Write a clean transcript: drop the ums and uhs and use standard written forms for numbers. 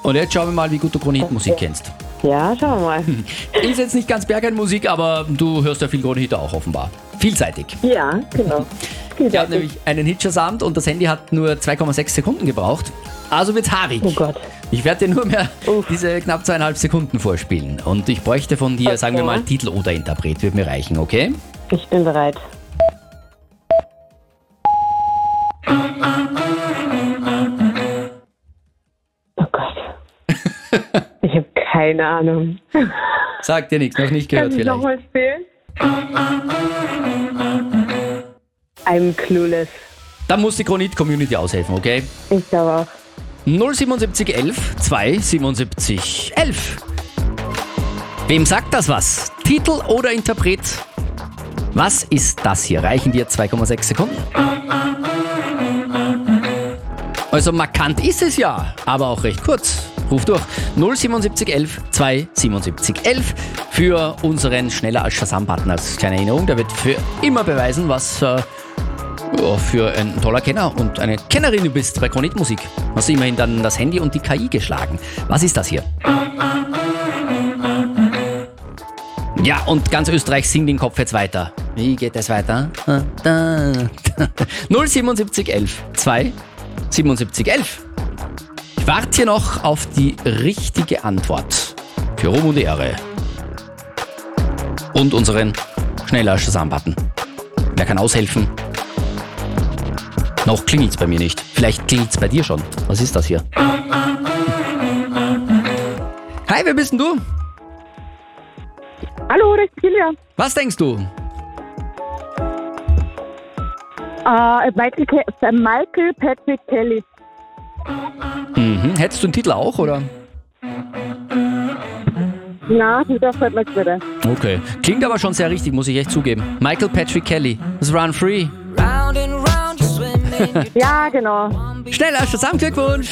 Und jetzt schauen wir mal, wie gut du Krone-Hit-Musik kennst. Ja, schauen wir mal. Ist jetzt nicht ganz Bergheim-Musik, aber du hörst ja viel Krone-Hit auch offenbar. Vielseitig. Ja, genau. Ich habe nämlich einen Hit-Shazamt und das Handy hat nur 2,6 Sekunden gebraucht. Also wird's haarig. Oh Gott. Ich werde dir nur mehr diese knapp 2,5 Sekunden vorspielen. Und ich bräuchte von dir, sagen wir mal, Titel oder Interpret. Wird mir reichen, okay? Ich bin bereit. Oh Gott. Ich habe keine Ahnung. Sag dir nichts, noch nicht gehört Kann ich vielleicht. nochmal spielen? I'm clueless. Da muss die Krone-Hit-Community aushelfen, okay? Ich glaube auch. 07711 277 11. Wem sagt das was? Titel oder Interpret? Was ist das hier? Reichen dir 2,6 Sekunden? Also markant ist es ja, aber auch recht kurz. Ruf durch 07711 277 11 für unseren Schneller als Shazam-Button als kleine Erinnerung. Der wird für immer beweisen, was für ein toller Kenner und eine Kennerin du bist bei Krone-Hit-Musik. Hast du immerhin dann das Handy und die KI geschlagen. Was ist das hier? Ja, und ganz Österreich singt den Kopf jetzt weiter. Wie geht es weiter? 07711 277 11. Ich warte hier noch auf die richtige Antwort für Ruhm und Ehre. Und unseren Schneller Shazam-Button. Wer kann aushelfen? Noch klingelt's bei mir nicht. Vielleicht klingelt's bei dir schon. Was ist das hier? Hi, wer bist denn du? Hallo, das ist Julia. Was denkst du? Michael Patrick Kelly. Hättest du einen Titel auch, oder? Na, das hört man bitte. Okay. Klingt aber schon sehr richtig, muss ich echt zugeben. Michael Patrick Kelly. Das Run Free. Ja, genau. Schneller Shazam, Glückwunsch!